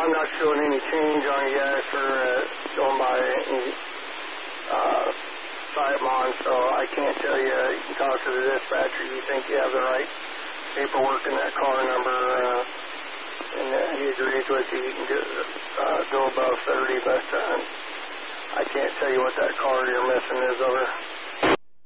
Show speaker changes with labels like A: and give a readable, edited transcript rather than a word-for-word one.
A: I'm not showing any change on you guys for going by any site I'm on, so I can't tell you. You can talk to the dispatcher. You think you have the right paperwork in that car number, and he agrees with you. You can go above 30, but I can't tell you what that car you're missing is over.